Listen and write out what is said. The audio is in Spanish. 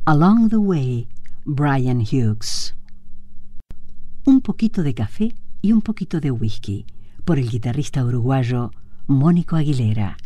Along the Way, Brian Hughes. Un poquito de café y un poquito de whisky, por el guitarrista uruguayo Mónico Aguilera.